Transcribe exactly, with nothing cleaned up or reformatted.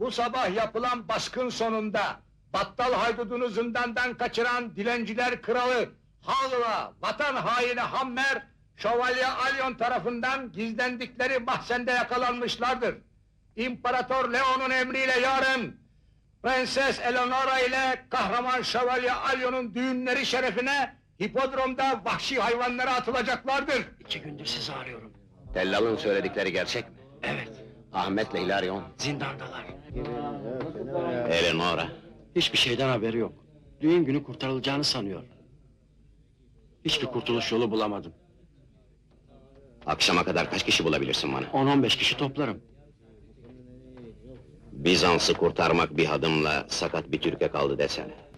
Bu sabah yapılan baskın sonunda battal haydudunu zindandan kaçıran dilenciler kralı Hağla vatan haini Hammer, Şövalye Alyon tarafından gizlendikleri mahzende yakalanmışlardır. İmparator Leon'un emriyle yarın Prenses Eleonora ile kahraman Şövalye Alyon'un düğünleri şerefine hipodromda vahşi hayvanlara atılacaklardır. İki gündür sizi arıyorum. Tellal'ın söyledikleri gerçek mi? Evet, Ahmet'le Hilarion, zindandalar. Eleonora. Hiçbir şeyden haberi yok. Düğün günü kurtarılacağını sanıyor. Hiçbir kurtuluş yolu bulamadım. Akşama kadar kaç kişi bulabilirsin bana? On on beş kişi toplarım. Bizans'ı kurtarmak bir adımla sakat bir Türk'e kaldı desene.